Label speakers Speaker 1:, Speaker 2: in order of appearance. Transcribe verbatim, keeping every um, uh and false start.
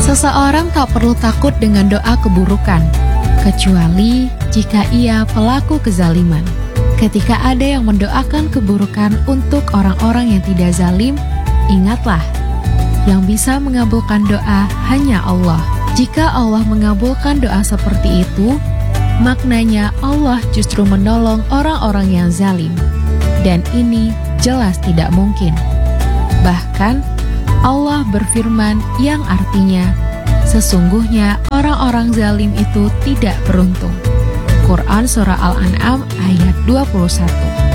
Speaker 1: Seseorang tak perlu takut dengan doa keburukan, kecuali jika ia pelaku kezaliman. Ketika ada yang mendoakan keburukan untuk orang-orang yang tidak zalim, ingatlah, yang bisa mengabulkan doa hanya Allah. Jika Allah mengabulkan doa seperti itu, maknanya Allah justru menolong orang-orang yang zalim. Dan ini jelas tidak mungkin. Bahkan, Allah berfirman yang artinya, sesungguhnya orang-orang zalim itu tidak beruntung. Quran Surah Al-An'am ayat dua puluh satu.